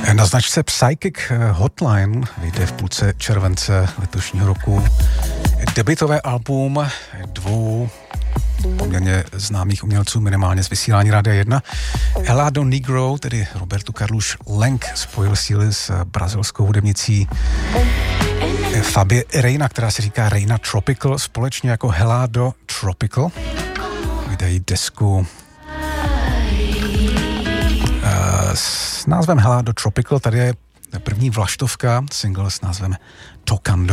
Na značce Psychic Hotline vyjde v půlce července letošního roku debutové album dvou poměrně známých umělců, minimálně z vysílání Rádia 1. Helado Negro, tedy Roberto Carlos Lenk, spojil síly s brazilskou hudebnicí Fabi Reina, která se říká Reina Tropical, společně jako Helado Tropical. Vydají desku s názvem Helado Tropical. Tady je první vlaštovka, single s názvem Tocando.